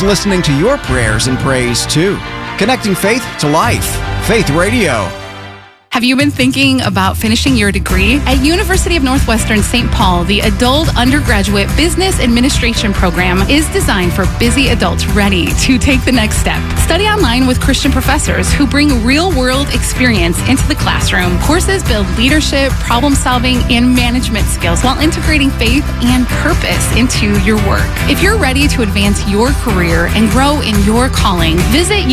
is listening to your prayers and praise too. Connecting faith to life. Faith Radio. Have you been thinking about finishing your degree? At University of Northwestern St. Paul, the Adult Undergraduate Business Administration program is designed for busy adults ready to take the next step. Study online with Christian professors who bring real-world experience into the classroom. Courses build leadership, problem-solving, and management skills while integrating faith and purpose into your work. If you're ready to advance your career and grow in your calling, visit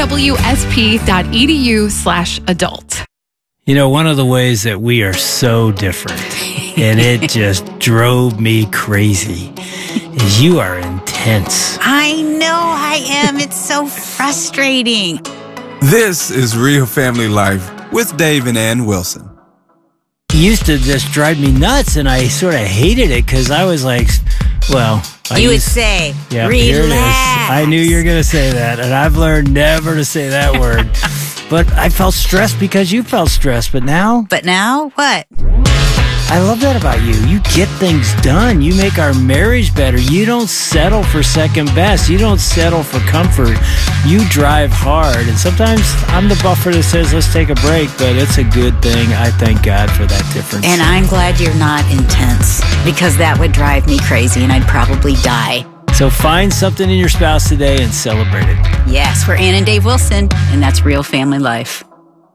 unwsp.edu/adult. You know, one of the ways that we are so different, and it just drove me crazy, is you are intense. I know I am. It's so frustrating. This is Real Family Life with Dave and Ann Wilson. It used to just drive me nuts, and I sort of hated it because I was like, well... You would say, yeah, relax. Here it is. I knew you were going to say that, and I've learned never to say that word. But I felt stressed because you felt stressed. But now? But now, what? I love that about you. You get things done. You make our marriage better. You don't settle for second best. You don't settle for comfort. You drive hard. And sometimes I'm the buffer that says, let's take a break. But it's a good thing. I thank God for that difference. And I'm glad you're not intense, because that would drive me crazy and I'd probably die. So find something in your spouse today and celebrate it. Yes, we're Ann and Dave Wilson, and that's Real Family Life.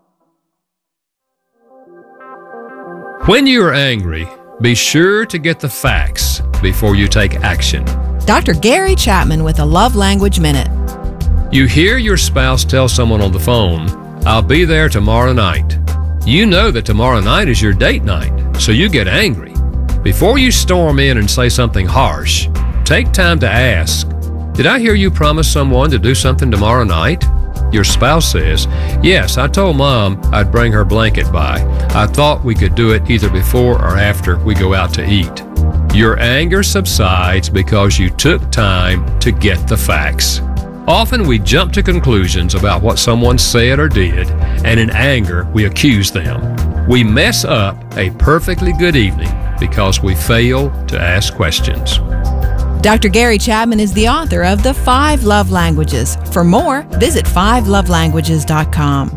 When you are angry, be sure to get the facts before you take action. Dr. Gary Chapman with a Love Language Minute. You hear your spouse tell someone on the phone, "I'll be there tomorrow night." You know that tomorrow night is your date night, so you get angry. Before you storm in and say something harsh, take time to ask, "Did I hear you promise someone to do something tomorrow night?" Your spouse says, "Yes, I told Mom I'd bring her blanket by. I thought we could do it either before or after we go out to eat." Your anger subsides because you took time to get the facts. Often we jump to conclusions about what someone said or did, and in anger we accuse them. We mess up a perfectly good evening because we fail to ask questions. Dr. Gary Chapman is the author of The 5 Love Languages. For more, visit 5lovelanguages.com.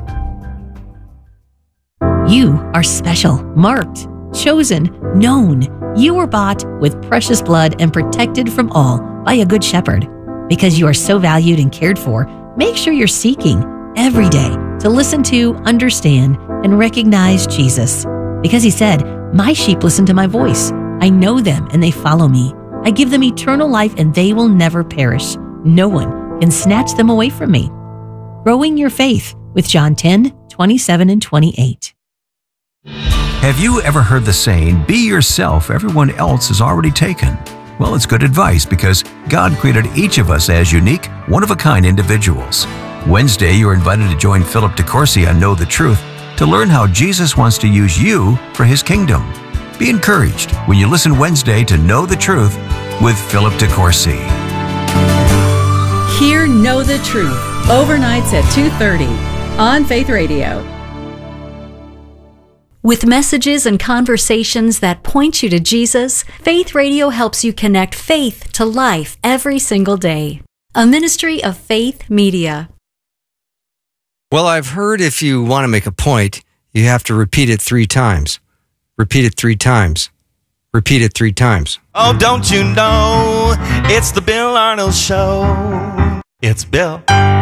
You are special, marked, chosen, known. You were bought with precious blood and protected from all by a good shepherd. Because you are so valued and cared for, make sure you're seeking every day to listen to, understand, and recognize Jesus. Because he said, "My sheep listen to my voice. I know them and they follow me. I give them eternal life and they will never perish. No one can snatch them away from me." Growing your faith with John 10:27 and 28. Have you ever heard the saying, "Be yourself, everyone else is already taken"? Well, it's good advice because God created each of us as unique, one-of-a-kind individuals. Wednesday, you're invited to join Philip DeCourcy on Know the Truth to learn how Jesus wants to use you for His kingdom. Be encouraged when you listen Wednesday to Know the Truth with Philip DeCourcy. Hear Know the Truth, overnights at 2:30 on Faith Radio. With messages and conversations that point you to Jesus, Faith Radio helps you connect faith to life every single day. A ministry of Faith Media. Well, I've heard if you want to make a point, you have to repeat it 3 times. Repeat it 3 times. Repeat it 3 times. Oh, don't you know, it's the Bill Arnold Show. It's Bill